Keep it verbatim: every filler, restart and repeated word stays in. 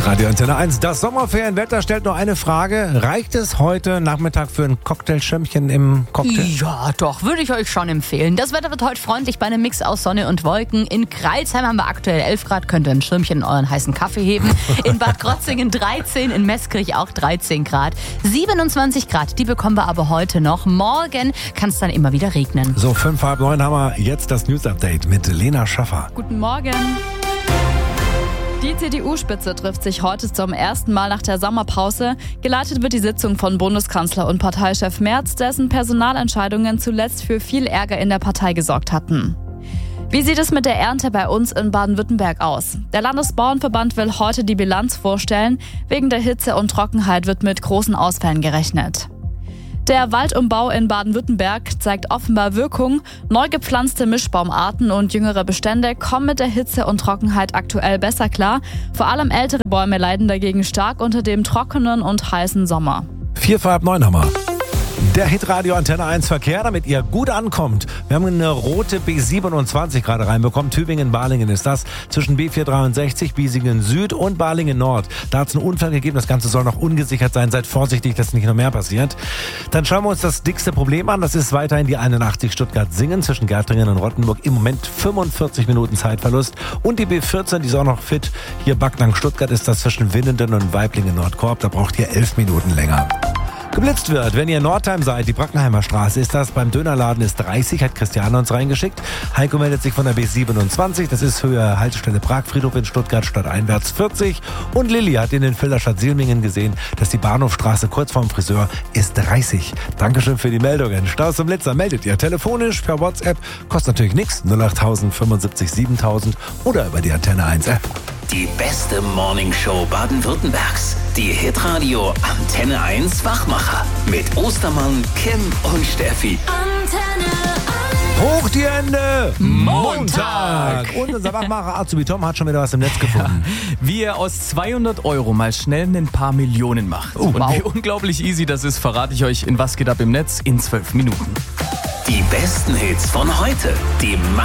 Radio Antenne eins. Das Sommerferienwetter stellt nur eine Frage. Reicht es heute Nachmittag für ein Cocktailschirmchen im Cocktail? Ja, doch, würde ich euch schon empfehlen. Das Wetter wird heute freundlich bei einem Mix aus Sonne und Wolken. In Crailsheim haben wir aktuell elf Grad, könnt ihr ein Schirmchen in euren heißen Kaffee heben. In Bad Krotzingen dreizehn, in Meßkirch auch dreizehn Grad. siebenundzwanzig Grad, die bekommen wir aber heute noch. Morgen kann es dann immer wieder regnen. So, fünf, halb neun haben wir jetzt das News-Update mit Lena Schaffer. Guten Morgen. Die C D U-Spitze trifft sich heute zum ersten Mal nach der Sommerpause. Geleitet wird die Sitzung von Bundeskanzler und Parteichef Merz, dessen Personalentscheidungen zuletzt für viel Ärger in der Partei gesorgt hatten. Wie sieht es mit der Ernte bei uns in Baden-Württemberg aus? Der Landesbauernverband will heute die Bilanz vorstellen. Wegen der Hitze und Trockenheit wird mit großen Ausfällen gerechnet. Der Waldumbau in Baden-Württemberg zeigt offenbar Wirkung. Neu gepflanzte Mischbaumarten und jüngere Bestände kommen mit der Hitze und Trockenheit aktuell besser klar. Vor allem ältere Bäume leiden dagegen stark unter dem trockenen und heißen Sommer. Vier, vor halb neun haben wir. Der Hitradio Antenne eins Verkehr, damit ihr gut ankommt. Wir haben eine rote B siebenundzwanzig gerade reinbekommen. Tübingen-Balingen ist das. Zwischen B vierhundertdreiundsechzig, Biesingen Süd und Balingen Nord. Da hat es einen Unfall gegeben. Das Ganze soll noch ungesichert sein. Seid vorsichtig, dass nicht noch mehr passiert. Dann schauen wir uns das dickste Problem an. Das ist weiterhin die einundachtzig Stuttgart-Singen zwischen Gärtringen und Rottenburg. Im Moment fünfundvierzig Minuten Zeitverlust. Und die B vierzehn, die ist auch noch fit. Hier Backnang-Stuttgart ist das zwischen Winnenden und Weiblingen-Nordkorb. Da braucht ihr elf Minuten länger. Geblitzt wird, wenn ihr in Nordheim seid, die Brackenheimer Straße ist das, beim Dönerladen ist dreißig, hat Christiane uns reingeschickt. Heiko meldet sich von der B siebenundzwanzig, das ist Höhe Haltestelle Pragfriedhof in Stuttgart, stadteinwärts vierzig. Und Lilly hat in den Filderstadt Silmingen gesehen, dass die Bahnhofstraße kurz vorm Friseur ist dreißig. Dankeschön für die Meldungen. Staus und Blitzer meldet ihr telefonisch, per WhatsApp, kostet natürlich nichts, null acht null null fünfundsiebzig siebentausend oder über die Antenne eins App. Die beste Morningshow Baden-Württembergs. Die Hitradio Antenne eins Wachmacher. Mit Ostermann, Kim und Steffi. Antenne eins. Hoch die Hände! Montag! Und unser Wachmacher Azubi Tom hat schon wieder was im Netz gefunden. Ja, wie ihr aus zweihundert Euro mal schnell ein paar Millionen macht. Oh, und wow. wie unglaublich easy das ist, verrate ich euch in Was geht ab im Netz in zwölf Minuten. Die besten Hits von heute. Die